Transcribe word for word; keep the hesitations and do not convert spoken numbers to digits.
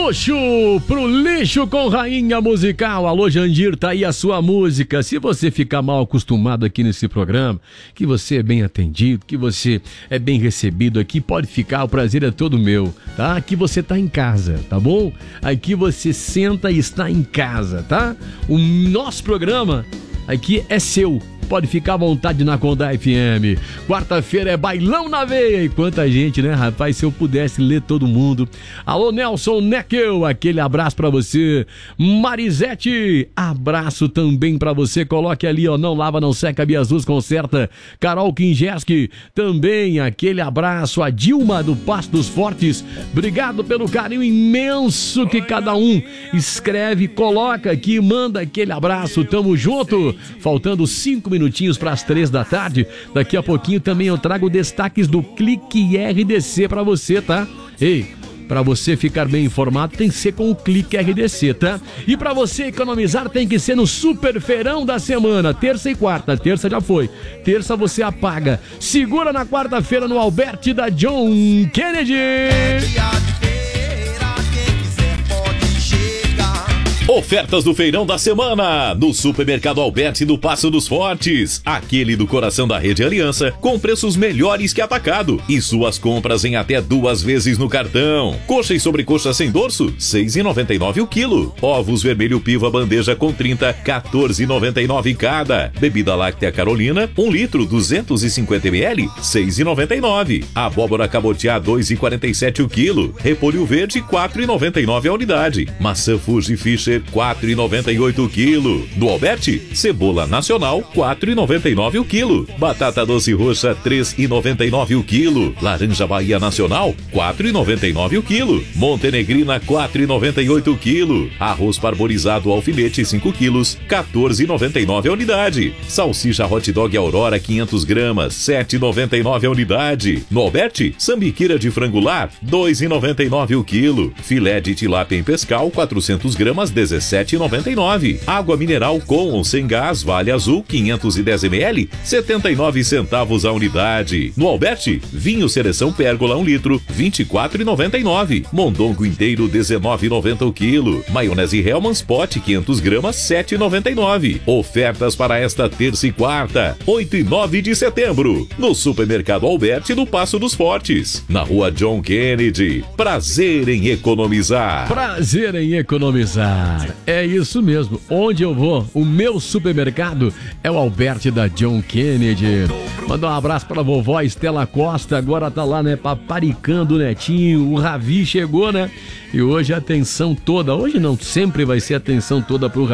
luxo pro lixo com Rainha Musical. Alô, Jandir, tá aí a sua música. Se você ficar mal acostumado aqui nesse programa, que você é bem atendido, que você é bem recebido aqui, pode ficar, o prazer é todo meu, tá? Aqui você tá em casa, tá bom? Aqui você senta e está em casa, tá? O nosso programa aqui é seu. Pode ficar à vontade na Condá F M. Quarta-feira é bailão na veia. E quanta gente, né, rapaz? Se eu pudesse ler todo mundo. Alô, Nelson Neckel, aquele abraço pra você. Marisete, abraço também pra você. Coloque ali, ó, não lava, não seca, Biazus conserta. Carol Kinjeski, também aquele abraço. A Dilma do Passo dos Fortes, obrigado pelo carinho imenso que cada um escreve, coloca aqui, manda aquele abraço. Tamo junto. Faltando cinco minutinhos para as três da tarde. Daqui a pouquinho também eu trago destaques do Clique R D C para você, tá? Ei, para você ficar bem informado tem que ser com o Clique R D C, tá? E para você economizar tem que ser no Super Feirão da semana, terça e quarta. Terça já foi. Terça você apaga. Segura na quarta-feira no Alberti da John Kennedy. Ofertas do feirão da semana no Supermercado Alberti do Passo dos Fortes, aquele do coração da Rede Aliança, com preços melhores que atacado e suas compras em até duas vezes no cartão. Coxa e sobrecoxa sem dorso, seis reais e noventa e nove centavos o quilo. Ovos vermelho piva bandeja com trinta, quatorze reais e noventa e nove centavos cada. Bebida láctea Carolina, um litro, duzentos e cinquenta mililitros, seis reais e noventa e nove centavos. Abóbora cabotiá, dois reais e quarenta e sete centavos o quilo. Repolho verde, quatro reais e noventa e nove centavos a unidade. Maçã Fuji Fischer, quatro reais e noventa e oito centavos o quilo. No Alberti, cebola nacional, quatro reais e noventa e nove centavos o quilo. Batata doce roxa, três reais e noventa e nove centavos o quilo. Laranja Bahia nacional, quatro reais e noventa e nove centavos o quilo. Montenegrina, quatro reais e noventa e oito centavos o quilo. Arroz parborizado alfinete, cinco quilos, quatorze reais e noventa e nove centavos a unidade. Salsicha Hot Dog Aurora, quinhentas gramas, sete reais e noventa e nove centavos a unidade. No Alberti, sambiqueira de frangular, dois reais e noventa e nove centavos o quilo. Filé de tilápia em pescal, quatrocentas gramas, dezessete reais e noventa e nove centavos. Água mineral com ou sem gás Vale Azul, quinhentos e dez mililitros, setenta e nove centavos a unidade. No Alberti, vinho Seleção Pérgola, um litro, vinte e quatro reais e noventa e nove centavos. Mondongo inteiro, dezenove reais e noventa centavos o quilo. Maionese Hellmann's Pot, quinhentas gramas, sete reais e noventa e nove centavos. Ofertas para esta terça e quarta, oito e nove de setembro, no Supermercado Alberti do Passo dos Fortes, na Rua John Kennedy. Prazer em economizar. Prazer em economizar. É isso mesmo. Onde eu vou, o meu supermercado é o Alberti da John Kennedy. Mandar um abraço para a vovó Estela Costa, agora tá lá, né, paparicando o netinho. O Ravi chegou, né? E hoje a atenção toda, hoje não, sempre vai ser a atenção toda pro Ravi.